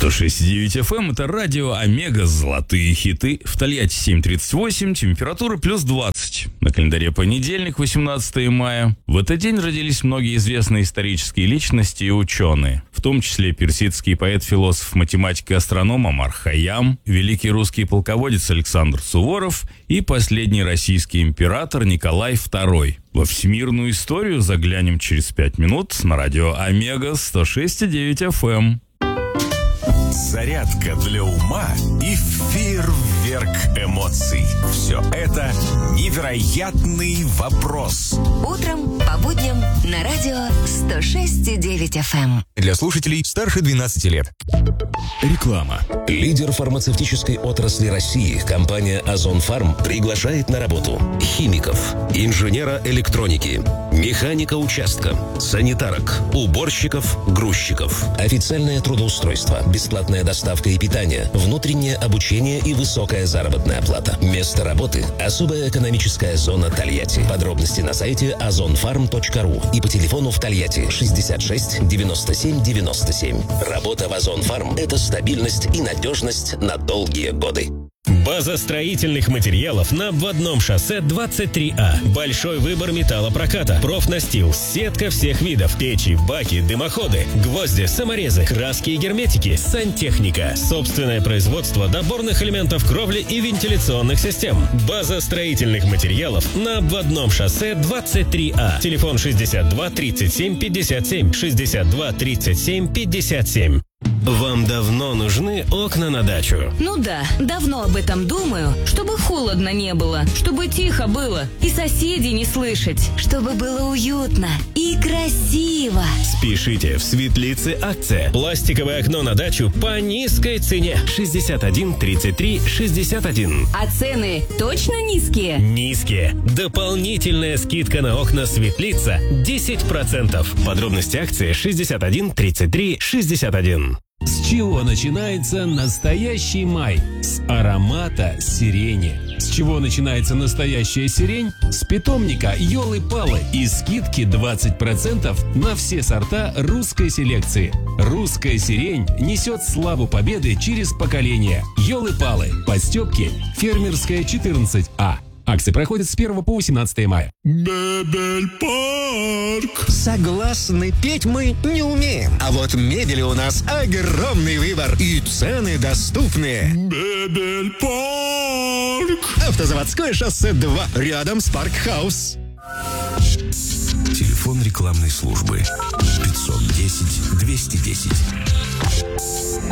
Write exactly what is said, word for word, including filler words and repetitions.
сто шесть и девять эф эм — это радио Омега, золотые хиты. В Тольятти семь тридцать восемь, температура плюс двадцать. На календаре понедельник, восемнадцатое мая. В этот день родились многие известные исторические личности и ученые, в том числе персидский поэт, философ, математик и астроном Омар Хайям, великий русский полководец Александр Суворов и последний российский император Николай второй. Во всемирную историю заглянем через пять минут на радио Омега сто шесть и девять эф эм. Зарядка для ума и фейерверк эмоций. Все это невероятный вопрос. Утром по будням на радио сто шесть и девять эф эм. Для слушателей старше двенадцати лет. Реклама. Лидер фармацевтической отрасли России, компания «Озон Фарм» приглашает на работу химиков, инженера электроники, механика участка, санитарок, уборщиков, грузчиков. Официальное трудоустройство, бесплатная доставка и питание, внутреннее обучение и высокая заработная плата. Место работы – особая экономическая зона Тольятти. Подробности на сайте озон фарм точка ру и по телефону в Тольятти шестьдесят шесть девяносто семь девяносто семь. Работа в «Озон Фарм» – это стабильность и надежность на долгие годы. База строительных материалов на обводном шоссе двадцать три А. Большой выбор металлопроката, профнастил, сетка всех видов, печи, баки, дымоходы, гвозди, саморезы, краски и герметики, сантехника, собственное производство доборных элементов кровли и вентиляционных систем. База строительных материалов на обводном шоссе двадцать три А. Телефон шестьдесят два тридцать семь пятьдесят семь, шестьдесят два тридцать семь пятьдесят семь. Вам давно нужны окна на дачу? Ну да, давно об этом думаю, чтобы холодно не было, чтобы тихо было и соседей не слышать, чтобы было уютно и красиво. Спешите, в Светлице акция. Пластиковое окно на дачу по низкой цене. шестьдесят один тридцать три шестьдесят один. А цены точно низкие? Низкие. Дополнительная скидка на окна Светлица десять процентов. Подробности акции шестьдесят один тридцать три шестьдесят один. С чего начинается настоящий май? С аромата сирени. С чего начинается настоящая сирень? С питомника Ёлы-Палы и скидки двадцать процентов на все сорта русской селекции. Русская сирень несет славу победы через поколения. Ёлы-Палы. Подстёпки. Фермерская четырнадцать А. Акция проходит с первого по восемнадцатое мая. Мебель-парк. Согласны, петь мы не умеем. А вот мебели у нас огромный выбор и цены доступные. Мебель-парк. Автозаводское шоссе два, рядом с Парк-хаус. Телефон рекламной службы пятьсот десять двести десять.